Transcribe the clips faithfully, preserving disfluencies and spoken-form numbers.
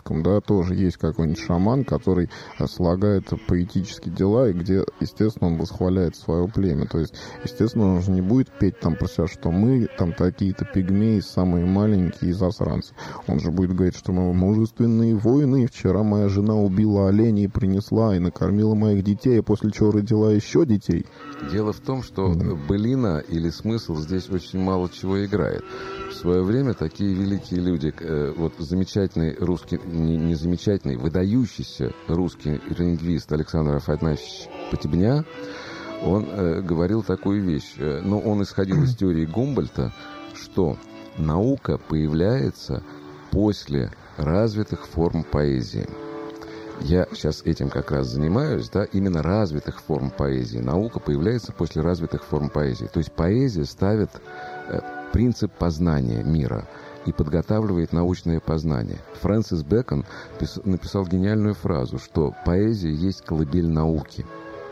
английском, да, тоже есть какой-нибудь шаман, который слагает поэтические дела, и где, естественно, он восхваляет свое племя. То есть, естественно, он же не будет петь там про себя, что мы там такие-то пигмеи, самые маленькие засранцы. Он же будет говорить, что мы мужественные воины, вчера моя жена убила оленей и принесла, и накормила моих детей, а после чего родила еще детей. Дело в том, что mm-hmm. былина или смысл здесь очень мало чего играет. В свое время такие великие люди, э, вот замечательный русский, не, не замечательный, выдающийся русский лингвист Александр Афанасьевич Потебня, он э, говорил такую вещь, э, но он исходил из теории Гумбольдта, что наука появляется после развитых форм поэзии. Я сейчас этим как раз занимаюсь, да, именно развитых форм поэзии. Наука появляется после развитых форм поэзии. То есть поэзия ставит э, принцип познания мира и подготавливает научное познание. Фрэнсис Бэкон пис- написал гениальную фразу, что поэзия есть колыбель науки.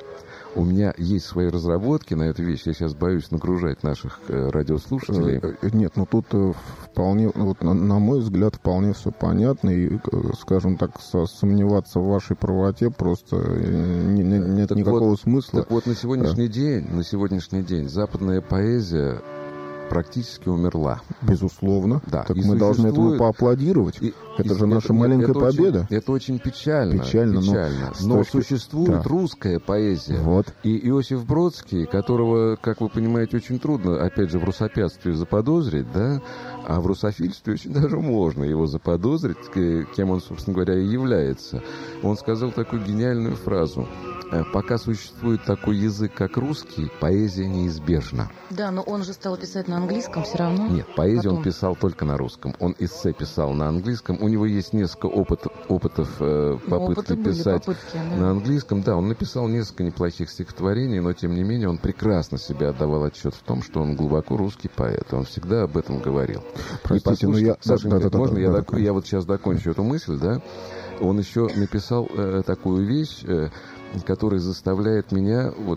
У меня есть свои разработки на эту вещь. Я сейчас боюсь нагружать наших э, радиослушателей. Нет, ну тут э, вполне, вот, на, на мой взгляд, вполне все понятно. И, скажем так, со, сомневаться в вашей правоте просто не, не, нет так никакого вот, смысла. Так вот, на сегодняшний да. день, на сегодняшний день западная поэзия практически умерла. Безусловно. Да. Так и мы должны этому поаплодировать. И, это и, же наша это, маленькая это победа. Очень, это очень печально. Печально. печально. Но, но точки... существует да. русская поэзия. Вот. И Иосиф Бродский, которого, как вы понимаете, очень трудно, опять же, в русопятстве заподозрить, да, а в русофильстве очень даже можно его заподозрить, кем он, собственно говоря, и является. Он сказал такую гениальную фразу: пока существует такой язык, как русский, поэзия неизбежна. Да, но он же стал писать на английском все равно. Нет, поэзию Потом. он писал только на русском. Он эссе писал на английском. У него есть несколько опыт, опытов, э, попытки ну, писать попытки, да. на английском. Да, он написал несколько неплохих стихотворений, но, тем не менее, он прекрасно себе отдавал отчет в том, что он глубоко русский поэт. Он всегда об этом говорил. Простите, но я... Сашенька, да, да, можно да, я, да, док... да. я вот сейчас закончу эту мысль, да? Он еще написал э, такую вещь, э, которая заставляет меня вот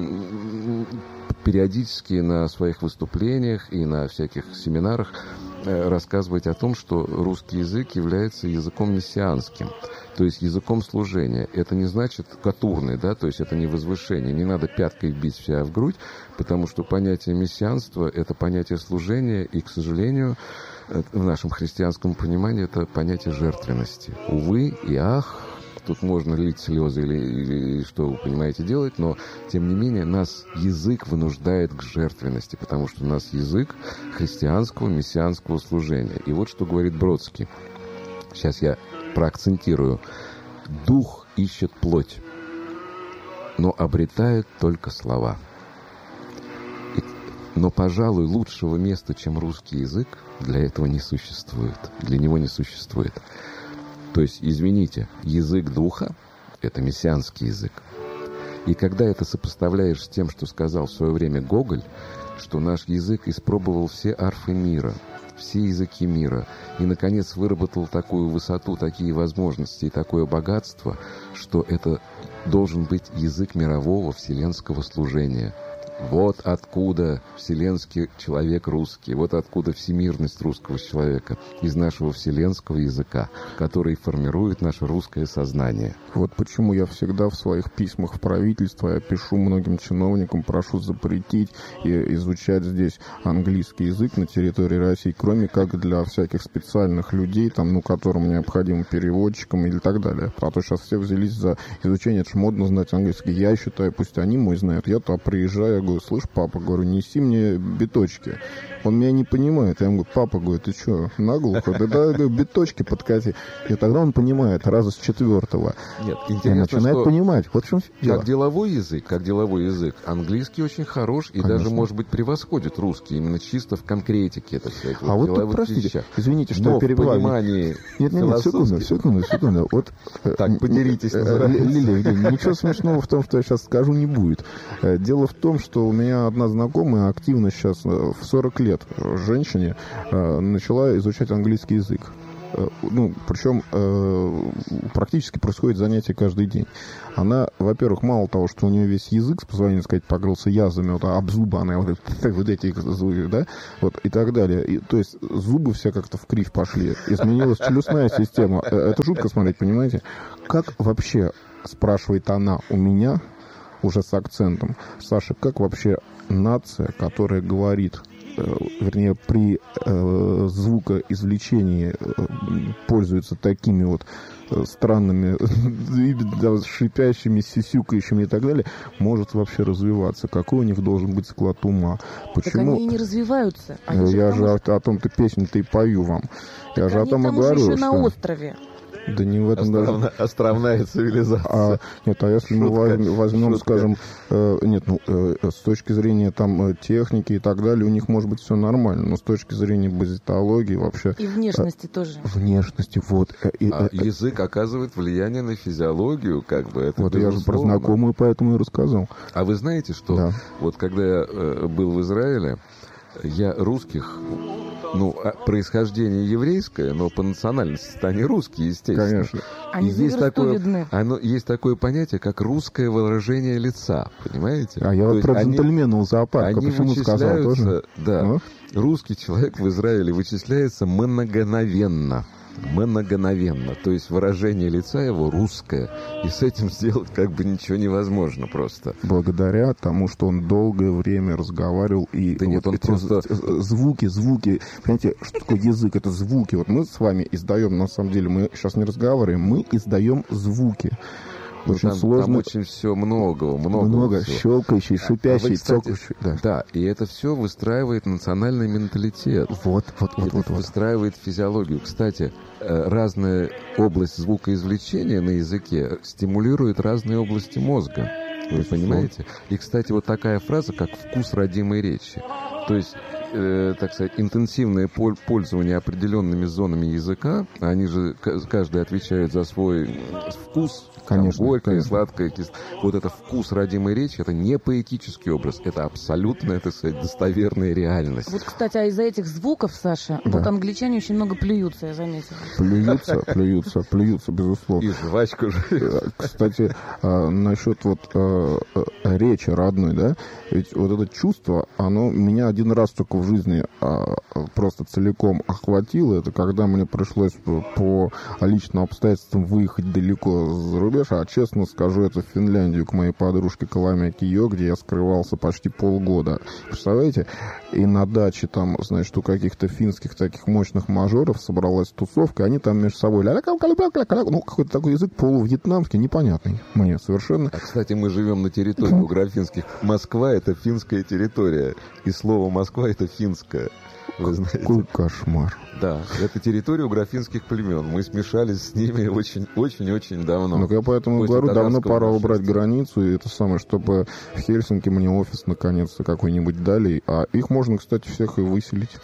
м- периодически на своих выступлениях и на всяких семинарах э, рассказывать о том, что русский язык является языком мессианским, то есть языком служения. Это не значит катурный, да, то есть это не возвышение. Не надо пяткой бить себя в грудь, потому что понятие мессианства — это понятие служения, и, к сожалению, в нашем христианском понимании это понятие жертвенности. Увы и ах, тут можно лить слезы или, или что вы понимаете делать, но, тем не менее, нас язык вынуждает к жертвенности, потому что у нас язык христианского мессианского служения. И вот что говорит Бродский. Сейчас я проакцентирую. «Дух ищет плоть, но обретает только слова». И, но, пожалуй, лучшего места, чем русский язык, для этого не существует. Для него не существует. То есть, извините, язык духа — это мессианский язык. И когда это сопоставляешь с тем, что сказал в свое время Гоголь, что наш язык испробовал все арфы мира, все языки мира, и, наконец, выработал такую высоту, такие возможности и такое богатство, что это должен быть язык мирового вселенского служения. Вот откуда вселенский человек русский, вот откуда всемирность русского человека, из нашего вселенского языка, который формирует наше русское сознание. Вот почему я всегда в своих письмах в правительство, я пишу многим чиновникам, прошу запретить и изучать здесь английский язык на территории России, кроме как для всяких специальных людей, там, ну, которым необходим переводчикам или так далее. А то сейчас все взялись за изучение, это же модно знать английский. Я считаю, пусть они мой знают. Я туда приезжаю, говорю: слышь, папа, говорю, неси мне биточки. Он меня не понимает. Я ему говорю: папа, говорю, ты что, наглухо? Да, да, говорю, биточки подкати. И тогда он понимает, раза с четвертого. Нет, и интересно, начинает что понимать. Вот в чем дело. Как деловой язык, как деловой язык, английский очень хорош и Конечно. даже, может быть, превосходит русский, именно чисто в конкретике, так сказать. А вот тут, простите, вещах. извините, что Но я перебиваю. в понимании Нет, нет, нет, секунду, секунду, секунду. Вот, так, поделитесь. Лилия, ничего смешного в том, что я сейчас скажу, не будет. Дело в том, что у меня одна знакомая активно сейчас в сорок лет женщине начала изучать английский язык. ну, причем практически происходит занятие каждый день. Она, во-первых, мало того, что у нее весь язык, с позволения сказать, покрылся язвами, вот, об зубы она вот, вот эти зубы, да, вот, и так далее. И, то есть зубы все как-то в кривь пошли. Изменилась челюстная система. Это жутко смотреть, понимаете? Как вообще, спрашивает она у меня, уже с акцентом, Саша, как вообще нация, которая говорит, э, вернее, при э, звукоизвлечении э, пользуется такими вот э, странными, да, шипящими, сисюкающими и так далее, может вообще развиваться? Какой у них должен быть склад ума? Почему? Так они и не развиваются. Они Я же же потому... о, о том-то песню-то и пою вам. Я так же о том и говорю, еще что... на острове. Да не в этом Островна, даже... Островная цивилизация. А, нет, а если шутка, мы возьмем, возьмем шутка. скажем, э, нет, ну, э, с точки зрения там техники и так далее, у них может быть все нормально, но с точки зрения базитологии вообще... И внешности э, тоже. Внешности, вот. Э, э, а э, язык оказывает влияние на физиологию, как бы, это вот безусловно. Я же про знакомую поэтому и рассказал. А вы знаете, что да. вот когда я э, был в Израиле, я русских... Ну, происхождение еврейское, но по национальности они русские, естественно. Конечно. Они есть такое, оно, есть такое понятие, как русское выражение лица, понимаете? А я вот про джентльменов зоопарка, они почему сказал тоже? Да, ну? Русский человек в Израиле вычисляется многоновенно. Многоновенно, то есть выражение лица его русское, и с этим сделать как бы ничего невозможно просто. Благодаря тому, что он долгое время разговаривал, и да вот нет, он эти просто... звуки, звуки, понимаете, что такое язык, это звуки. Вот мы с вами издаем, на самом деле, мы сейчас не разговариваем, мы издаем звуки. Очень там, сложно. Там очень все много, много. Много, всего. щелкающий, шипящий, а вы, кстати, цокающий. Да. да, и это все выстраивает национальный менталитет. Вот, вот, вот, это вот, вот. выстраивает физиологию. Кстати, разная область звукоизвлечения на языке стимулирует разные области мозга. Вы понимаете? И, кстати, вот такая фраза, как «вкус родимой речи». То есть, э, так сказать, интенсивное пользование определенными зонами языка, они же, каждый отвечает за свой вкус, конечно, там, горькое, конечно. сладкое, кис... вот это вкус родимой речи, это не поэтический образ, это абсолютно, так сказать, достоверная реальность. Вот, кстати, а из-за этих звуков, Саша, да. вот англичане очень много плюются, я заметила. Плюются, плюются, плюются, безусловно. И жвачку же. Кстати, насчет вот речи родной, да, ведь вот это чувство, оно меня один раз только в жизни просто целиком охватило. Это когда мне пришлось по личным обстоятельствам выехать далеко за рубеж, а честно скажу, это в Финляндию к моей подружке Коломе Кио, где я скрывался почти полгода. Представляете? И на даче там, значит, у каких-то финских таких мощных мажоров собралась тусовка, они там между собой ну, какой-то такой язык полувьетнамский, непонятный мне совершенно. А, кстати, мы живем на территории угрофинских. Москва — это финская территория, и слово «Москва» — это финское. Вы знаете. Какой кошмар. Да, это территория угрофинских племен. Мы смешались с ними очень-очень-очень давно. Ну, я поэтому После говорю, давно пора нашествия. убрать границу, и это самое, чтобы в Хельсинки мне офис наконец-то какой-нибудь дали. А их можно, кстати, всех и выселить.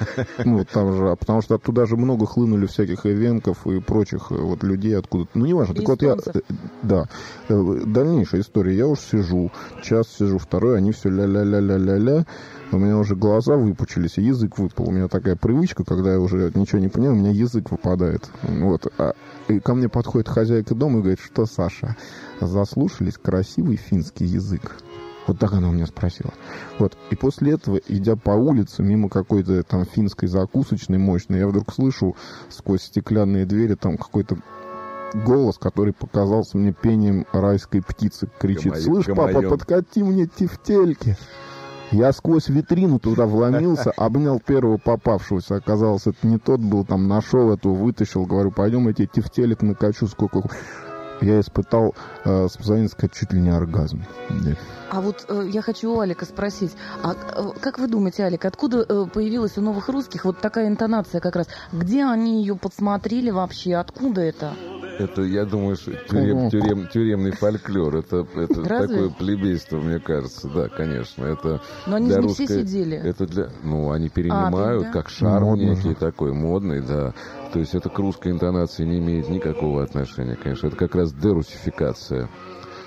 Ну, там же, потому что оттуда же много хлынули всяких ивенков и прочих вот людей откуда-то. Ну, неважно. Так вот я... Да. Дальнейшая история. Я уж сижу, час сижу, второй, они все ля-ля-ля-ля-ля-ля. У меня уже глаза выпучились, и язык выпал. У меня такая привычка, когда я уже ничего не понимаю, у меня язык выпадает. Вот. А, и ко мне подходит хозяйка дома и говорит, что, Саша, заслушались красивый финский язык? Вот так она у меня спросила. Вот. И после этого, идя по улице, мимо какой-то там финской закусочной мощной, я вдруг слышу сквозь стеклянные двери там какой-то голос, который показался мне пением райской птицы. Кричит, Гамай... слышь, папа, подкати мне тефтельки. Я сквозь витрину туда вломился, обнял первого попавшегося. Оказалось, это не тот был, там нашел эту, вытащил. Говорю, пойдем, я тебе тефтелек накачу, сколько... Я испытал, э, специально сказать, чуть ли не оргазм. Да. А вот э, я хочу у Алика спросить, а э, как вы думаете, Алик, откуда э, появилась у новых русских вот такая интонация как раз? Где они ее подсмотрели вообще? Откуда это? Это, я думаю, что тюрем, тюрем, тюремный фольклор. Это, это такое плебейство, мне кажется. Да, конечно. Это но они же не русской... все сидели. Это для... Ну, они перенимают, а, как шарм модный. Некий такой, модный, да. То есть это к русской интонации не имеет никакого отношения, конечно. Это как раз дерусификация.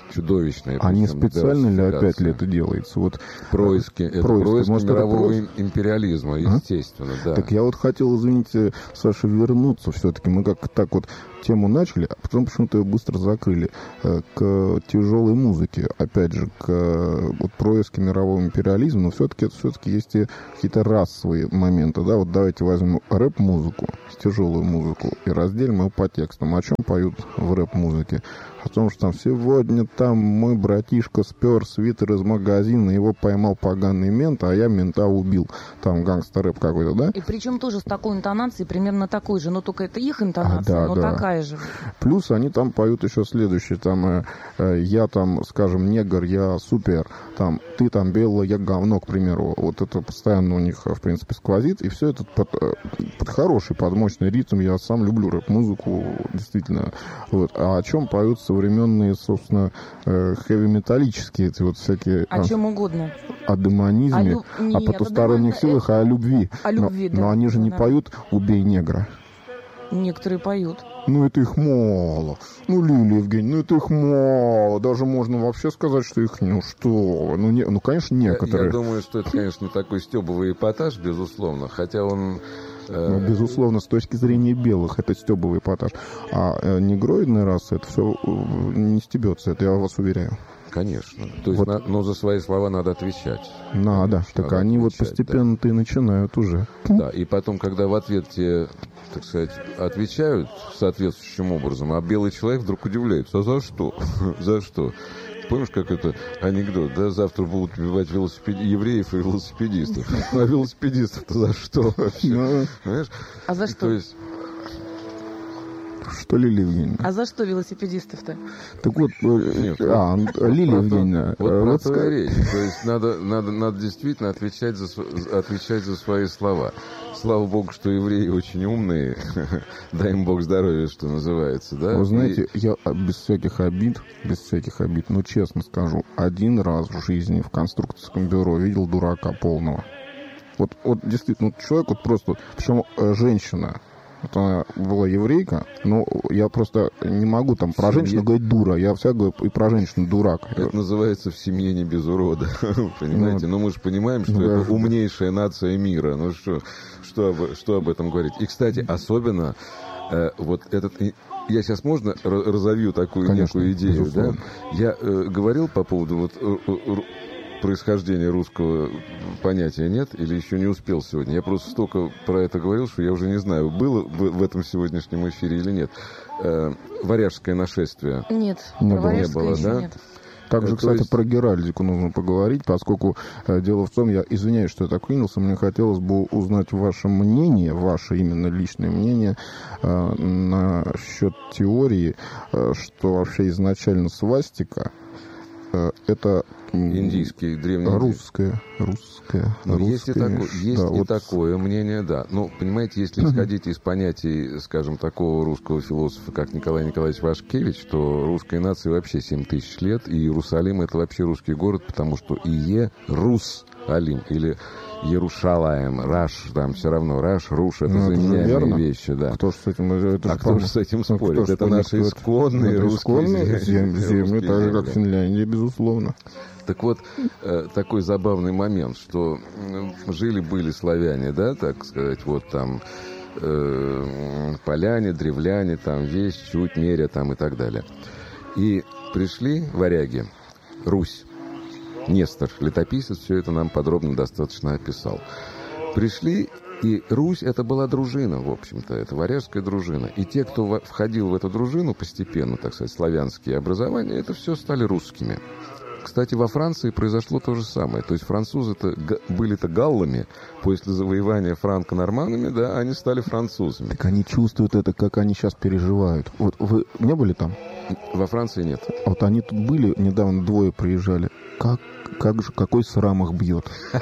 чудовищные. А не специально ли опять ли это делается? Вот происки, это происки, происки может, мирового это империализма, естественно, а? Да. Так я вот хотел, извините, Саша, вернуться все-таки. Мы как так вот тему начали, а потом почему-то ее быстро закрыли. К тяжелой музыке, опять же, к вот, происки мирового империализма, но все-таки это все-таки есть и какие-то расовые моменты, да, вот давайте возьмем рэп-музыку, тяжелую музыку, и разделим ее по текстам. О чем поют в рэп-музыке? О том, что там сегодня там мой братишка спер свитер из магазина, его поймал поганый мент, а я мента убил. Там гангстер-рэп какой-то, да? И причем тоже с такой интонацией, примерно такой же, но только это их интонация, а, да, но да. такая же. Плюс они там поют еще следующее, там э, э, я там, скажем, негр, я супер, там ты там белый, я говно, к примеру. Вот это постоянно у них, в принципе, сквозит, и все это под, под хороший, под мощный ритм. Я сам люблю рэп-музыку, действительно. Вот. А о чем поют современные, собственно, э, хэви-металлические эти вот всякие... О чем угодно. О демонизме, о, лю... о Нет, потусторонних о силах, а о любви. О любви, но, да. Но они же не да. поют «Убей негра». Некоторые поют. Ну, это их мало. Ну, Лилия Евгеньевна, ну, это их мало. Даже можно вообще сказать, что их, ну, что... Ну, не, ну конечно, некоторые. Я, я думаю, что это, конечно, такой стёбовый эпатаж, безусловно. Хотя он... Э... Ну, безусловно, с точки зрения белых, это стёбовый эпатаж. А э, негроидная раса, это все э, не стебется, это я вас уверяю. Конечно. То есть, вот. на, но за свои слова надо отвечать. Надо. Конечно, так надо они отвечать, вот постепенно-то да. и начинают уже. Да, и потом, когда в ответ тебе, так сказать, отвечают соответствующим образом, а белый человек вдруг удивляется, а за что? За что? Помнишь, как это анекдот, да? Завтра будут убивать велосипед... евреев и велосипедистов. А велосипедистов-то за что вообще? Понимаешь? А за что? То есть... Что, Лилия Евгеньевна? А за что велосипедистов-то? Так вот, Нет, а, Лилия Евгеньевна... Вот про вот то и речь. То есть надо, надо, надо действительно отвечать за, отвечать за свои слова. Слава богу, что евреи очень умные. Дай им бог здоровья, что называется, да? Вы знаете, и... я без всяких обид, без всяких обид, но честно скажу, один раз в жизни в конструкторском бюро видел дурака полного. Вот, вот действительно, человек вот просто... Причем женщина... Вот она была еврейка, но я просто не могу там про женщину говорить дура, я всегда говорю и про женщину дурак. Это называется в семье не без урода, понимаете? Ну, но мы же понимаем, что это да. умнейшая нация мира. Ну что, что, об, что об этом говорить? И, кстати, особенно э, вот этот... Я сейчас можно разовью такую Конечно, некую идею, безусловно. Да? Я э, говорил по поводу вот... Э, э, происхождения русского понятия нет или еще не успел сегодня? Я просто столько про это говорил, что я уже не знаю, было в, в этом сегодняшнем эфире или нет. Э, варяжское нашествие. Нет, не было, не было да? Нет. Также, это кстати, есть... про геральдику нужно поговорить, поскольку э, дело в том, я извиняюсь, что я так клинился, мне хотелось бы узнать ваше мнение, ваше именно личное мнение э, насчет теории, э, что вообще изначально свастика э, это индийский, древний русское, русское, ну, русское. Есть и, тако, есть да, и вот... такое мнение, да. Ну, понимаете, если исходить из понятий, скажем, такого русского философа, как Николай Николаевич Вашкевич, то русской нации вообще семь тысяч лет, и Иерусалим — это вообще русский город, потому что Иерусалим или Иерушалаем, Раш, там все равно, Раш, Руш, это ну, заменяемые вещи, да. Кто ж с этим, это а кто же с этим спорит? Это наши исконные это русские земли, земли, так же, как Финляндия, безусловно. Так вот, э, такой забавный момент, что э, жили-были славяне, да, так сказать, вот там э, поляне, древляне, там вещь, чуть, меря, там и так далее. И пришли варяги, Русь. Нестор, летописец, все это нам подробно достаточно описал. Пришли, и Русь — это была дружина, в общем-то, это варяжская дружина. И те, кто входил в эту дружину постепенно, так сказать, славянские образования, это все стали русскими. Кстати, во Франции произошло то же самое. То есть французы-то были-то галлами, после завоевания франко-норманнами, да, они стали французами. Так они чувствуют это, как они сейчас переживают. Вот вы не были там? Во Франции нет. Вот они тут были, недавно двое приезжали. Как, как же, какой срам их бьет.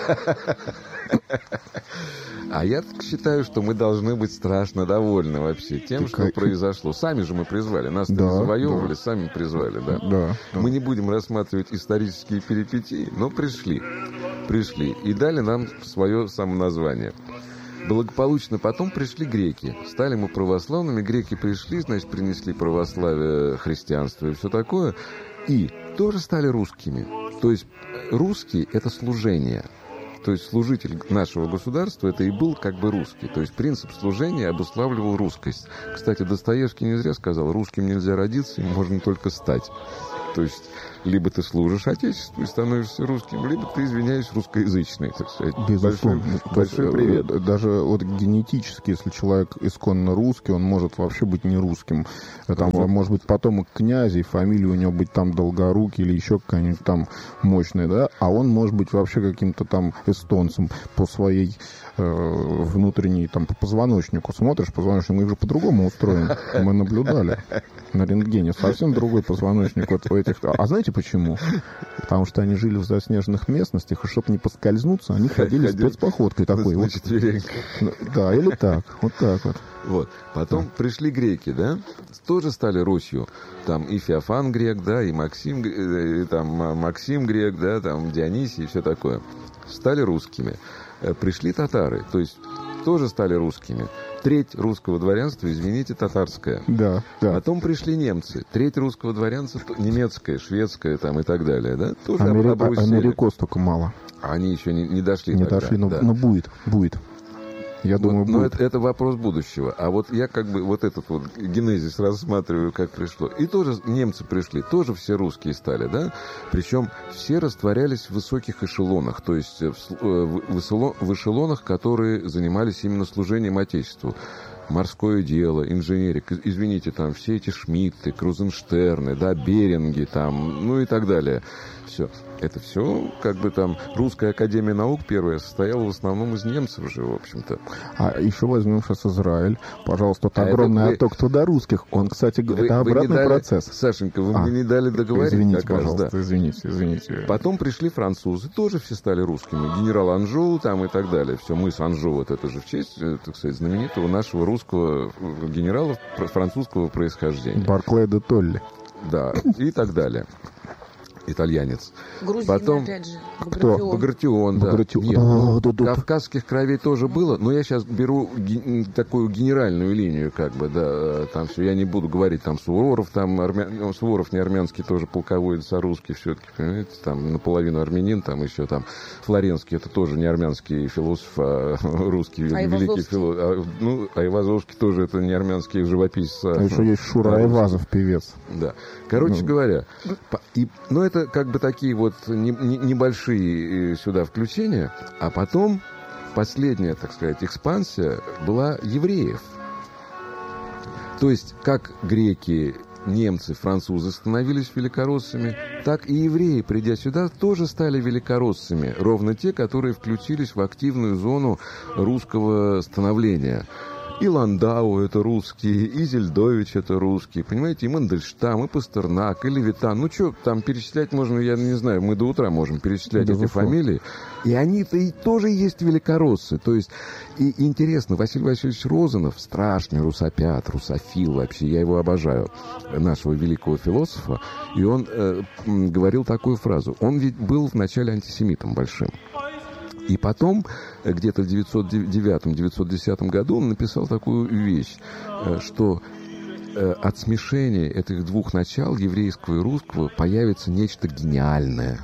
А я так считаю, что мы должны быть страшно довольны вообще тем, так что как... произошло. Сами же мы призвали, нас да, не завоевывали, да. Сами призвали, да? Да, да. Мы не будем рассматривать исторические перипетии, но пришли, пришли и дали нам свое самоназвание. Благополучно потом пришли греки. Стали мы православными, греки пришли, значит, принесли православие, христианство и все такое. И тоже стали русскими. То есть русский – это служение. То есть служитель нашего государства – это и был как бы русский. То есть принцип служения обуславливал русскость. Кстати, Достоевский не зря сказал, русским нельзя родиться, им можно только стать. То есть либо ты служишь Отечеству и становишься русским, либо ты, извиняюсь, русскоязычный, так сказать. Безусловно. Большой, большой привет. Даже вот генетически, если человек исконно русский, он может вообще быть не русским. Там, uh-huh. может быть, потомок князей, фамилия у него быть там Долгорукий или еще какая-нибудь там мощная, да, а он может быть вообще каким-то там эстонцем по своей э, внутренней, там, по позвоночнику. Смотришь, позвоночник, мы же по-другому устроен. Мы наблюдали на рентгене. Совсем другой позвоночник вот у этих. А знаете почему? Потому что они жили в заснеженных местностях, и чтобы не поскользнуться, они ходили спецпоходкой такой. На вот. четвереньках. Да, или так. Вот так вот. Вот. Потом да. пришли греки, да, тоже стали Русью. Там и Феофан грек, да, и Максим, и, там, Максим грек, да, там Дионисий и все такое. Стали русскими. Пришли татары, то есть тоже стали русскими. Треть русского дворянства, извините, татарское. Да, да. Потом пришли немцы. Треть русского дворянства немецкое, шведское там и так далее, да, тоже Амери... обрусили. Америкос только мало. Они еще не, не дошли. Не тогда, дошли, но, да. но будет, будет. Я вот, думаю, но будет. это, это вопрос будущего. А вот я как бы вот этот вот генезис рассматриваю, как пришло. И тоже немцы пришли, тоже все русские стали, да? Причем все растворялись в высоких эшелонах, то есть в эшелонах, которые занимались именно служением Отечеству. Морское дело, инженерик, извините, там все эти Шмидты, Крузенштерны, да, Беринги, там, ну и так далее. Все. Это все, как бы там, Русская академия наук первая состояла в основном из немцев же, в общем-то. А еще возьмем сейчас Израиль. Пожалуйста, вот а огромный вы... отток туда русских. Он, кстати, вы, это обратный дали... процесс. Сашенька, вы а, мне не дали договорить. Извините, как пожалуйста, раз, да. извините, извините. Потом пришли французы, тоже все стали русскими. Генерал Анжу там и так далее. Все, мыс Анжу, вот это же в честь, так сказать, знаменитого нашего русского генерала французского происхождения. Барклай де Толли. Да, и так далее. Итальянец. Грузин, Потом... опять же. Кто? Багратион, да. Багратион. Нет, а, да, да, кавказских кровей тоже было, но я сейчас беру ге- такую генеральную линию, как бы, да, там все, я не буду говорить, там, Суворов, там, армя... ну, Суворов не армянский, тоже полководец, а русский все-таки, понимаете, там, наполовину армянин, там еще там, Флоренский, это тоже не армянский философ, а русский а великий философ. А, ну, Айвазовский тоже это не армянский живописец. А, а еще есть Шура а Айвазов, певец. Да. Короче ну... говоря, и, ну, это как бы такие вот не, не, небольшие сюда включения, а потом последняя, так сказать, экспансия была евреев. То есть, как греки, немцы, французы становились великороссами, так и евреи, придя сюда, тоже стали великороссами. Ровно те, которые включились в активную зону русского становления. И Ландау это русские, и Зельдович это русские, понимаете, и Мандельштам, и Пастернак, и Левитан. Ну, что, там перечислять можно, я не знаю, мы до утра можем перечислять эти фамилии. И они-то и тоже есть великороссы. То есть, и интересно, Василий Васильевич Розанов, страшный русопят, русофил вообще, я его обожаю, нашего великого философа, и он э, говорил такую фразу. Он ведь был вначале антисемитом большим. И потом, где-то в девятьсот девятом — девятьсот десятом году он написал такую вещь, что от смешения этих двух начал, еврейского и русского, появится нечто гениальное.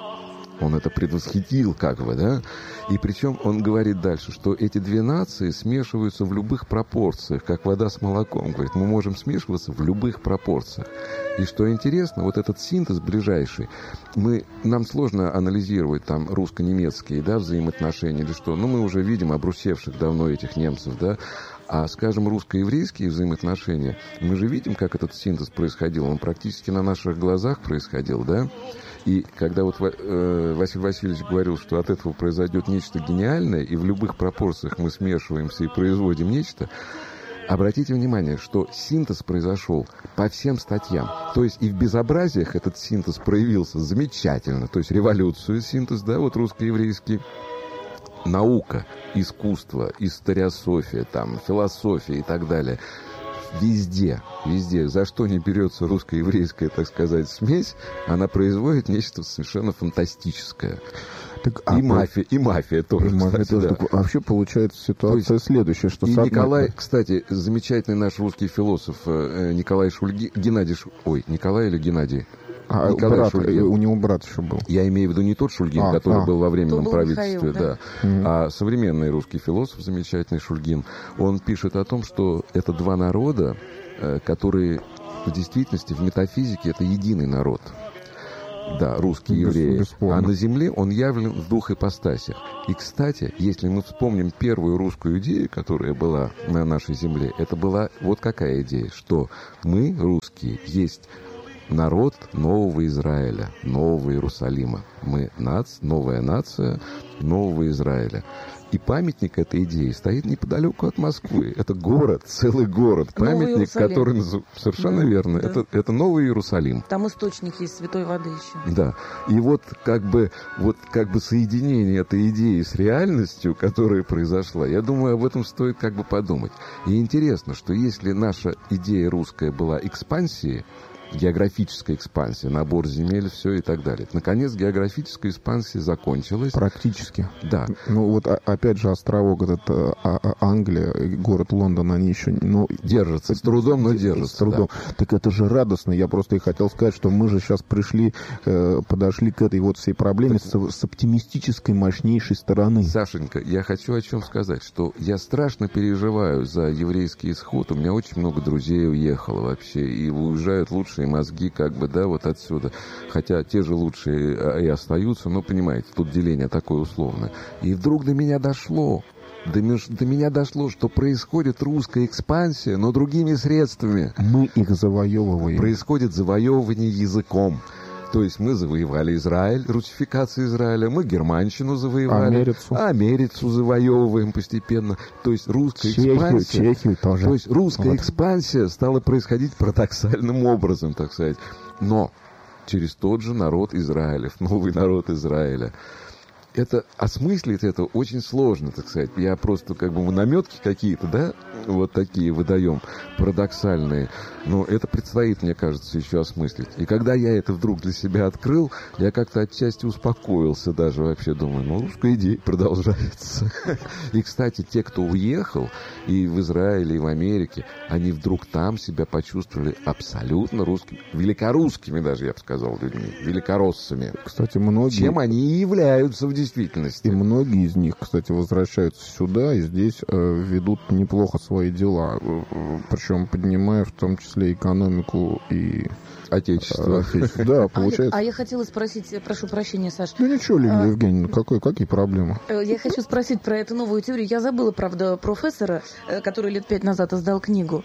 Он это предвосхитил, как бы, да? И причем он говорит дальше, что эти две нации смешиваются в любых пропорциях, как вода с молоком. Говорит, мы можем смешиваться в любых пропорциях. И что интересно, вот этот синтез ближайший, мы, нам сложно анализировать там русско-немецкие, да, взаимоотношения или что, но мы уже видим обрусевших давно этих немцев, да. А, скажем, русско-еврейские взаимоотношения, мы же видим, как этот синтез происходил, он практически на наших глазах происходил, да. И когда вот э, Василий Васильевич говорил, что от этого произойдет нечто гениальное, и в любых пропорциях мы смешиваемся и производим нечто, обратите внимание, что синтез произошел по всем статьям. То есть и в безобразиях этот синтез проявился замечательно. То есть революцию синтез, да, вот русско-еврейский, наука, искусство, историософия, там, философия и так далее. Везде, везде, за что не берется русско-еврейская, так сказать, смесь, она производит нечто совершенно фантастическое. Так, и, а, мафия, и мафия тоже, и мафия кстати, тоже да. так, вообще получается ситуация есть, следующая, что... И одной... Николай, кстати, замечательный наш русский философ Николай Шульги... Геннадий Ш... Ой, Николай или Геннадий? А Николай брат, Шульгин. у него брат еще был. Я имею в виду не тот Шульгин, а, который а. был во временном был правительстве, Михаил, да, да, Угу. а современный русский философ, замечательный Шульгин, он пишет о том, что это два народа, которые в действительности в метафизике это единый народ. Да, русские евреи. А на земле он явлен в двух ипостасях. И, кстати, если мы вспомним первую русскую идею, которая была на нашей земле, это была вот какая идея, что мы, русские, есть народ нового Израиля, нового Иерусалима. Мы нац, новая нация нового Израиля. И памятник этой идеи стоит неподалеку от Москвы. Это город, целый город. Памятник, который... Назов... Совершенно да, верно. Да. Это, это Новый Иерусалим. Там источник есть святой воды еще. Да. И вот как бы, вот как бы соединение этой идеи с реальностью, которая произошла, я думаю, об этом стоит как бы подумать. И интересно, что если наша идея русская была экспансией, географическая экспансия, набор земель, все и так далее. Наконец, географическая экспансия закончилась. Практически. Да. Ну вот опять же островок, этот а, Англия, город Лондон, они еще... Ну, держатся, с трудом, но держатся. С трудом. Да. Так это же радостно. Я просто и хотел сказать, что мы же сейчас пришли, э, подошли к этой вот всей проблеме так... с, с оптимистической, мощнейшей стороны. Сашенька, я хочу о чем сказать, что я страшно переживаю за еврейский исход. У меня очень много друзей уехало вообще, и уезжают лучше мозги, как бы, да, вот отсюда. Хотя те же лучшие и остаются, но, понимаете, тут деление такое условное. И вдруг до меня дошло, до, до меня дошло, что происходит русская экспансия, но другими средствами. Мы их завоевываем. Происходит завоевывание языком. То есть мы завоевали Израиль, русификация Израиля, мы германщину завоевали, Америцу, Америцу завоевываем постепенно. То есть русская Чехию, экспансия, Чехию тоже. То есть русская вот. экспансия стала происходить парадоксальным образом, так сказать. Но через тот же народ Израиля, новый народ Израиля. Это осмыслить это очень сложно, так сказать. Я просто как бы наметки какие-то, да, вот такие выдаем, парадоксальные. Но это предстоит, мне кажется, еще осмыслить. И когда я это вдруг для себя открыл, я как-то отчасти успокоился даже вообще. Думаю, ну, русская идея продолжается. И, кстати, те, кто уехал и в Израиле, и в Америке, они вдруг там себя почувствовали абсолютно русскими, великорусскими даже, я бы сказал, людьми, великороссами. Кстати, многие... Чем они и являются в действительности. И многие из них, кстати, возвращаются сюда и здесь э, ведут неплохо свои дела. Причем поднимая в том числе экономику и... Отечество. Отечество. Да, получается. А я, а я хотела спросить, прошу прощения, Саш. Ну ничего, Лилия а, Евгеньевна, какой, какие проблемы? Я хочу спросить про эту новую теорию. Я забыла, правда, профессора, который лет пять назад издал книгу.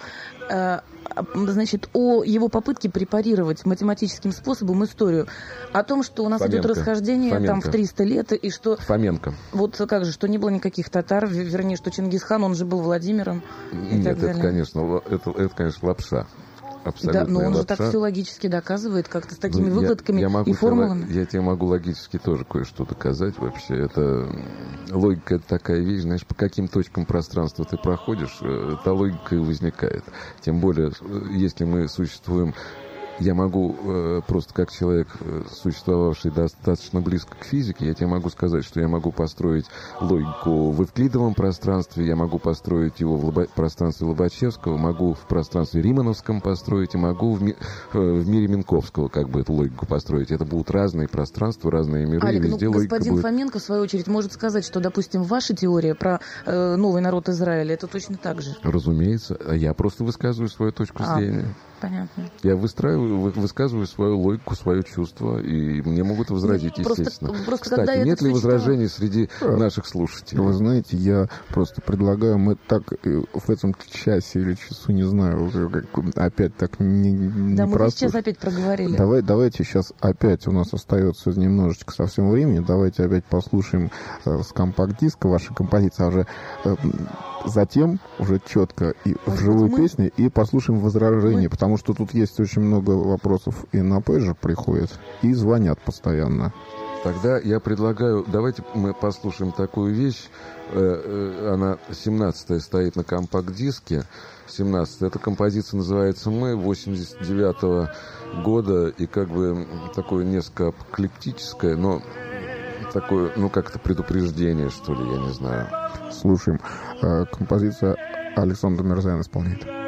Значит, о его попытке препарировать математическим способом историю. О том, что у нас Фоменко. идет расхождение Фоменко. там в триста лет, и что... Фоменко. Вот как же, что не было никаких татар, вернее, что Чингисхан, он же был Владимиром. И Нет, так это, далее. конечно, это, это, конечно, лапша. Абсолютно. Да, но он лапша. же так все логически доказывает, как-то с такими ну, выводками я, я могу и формулами. Тебе, я тебе могу логически тоже кое-что доказать вообще. Это логика, это такая вещь, знаешь, по каким точкам пространства ты проходишь, та логика и возникает. Тем более, если мы существуем... Я могу э, просто как человек, э, существовавший достаточно близко к физике, я тебе могу сказать, что я могу построить логику в эвклидовом пространстве, я могу построить его в лобо- пространстве Лобачевского, могу в пространстве Римановском построить, и могу в, ми- э, в мире Минковского как бы эту логику построить. Это будут разные пространства, разные миры, Алик, и везде ну, логика господин будет... Фоменко, в свою очередь, может сказать, что, допустим, ваша теория про э, новый народ Израиля, это точно так же? Разумеется. Я просто высказываю свою точку а, зрения. Понятно. Я выстраиваю, высказываю свою логику, свое чувство, и мне могут возразить, ну, просто, естественно. Просто, Кстати, нет ли возражений среди а, наших слушателей? Вы знаете, я просто предлагаю, мы так в этом часе или часу, не знаю, как, опять так не, не Да, мы просто... сейчас опять проговорили. Давай, давайте сейчас опять, у нас остается немножечко совсем времени, давайте опять послушаем э, с компакт-диска ваши композиции, а уже... Э, затем уже четко и в живой мы... песне, и послушаем возражения, мы... потому что тут есть очень много вопросов, и на пейджер приходят, и звонят постоянно. Тогда я предлагаю, давайте мы послушаем такую вещь, она семнадцатая стоит на компакт-диске, семнадцатая, эта композиция называется «Мы», восемьдесят девятого года, и как бы такое несколько апокалиптическое, но такое, ну как-то предупреждение, что ли, я не знаю. Слушаем. Композиция Александр Мирзаян исполняет.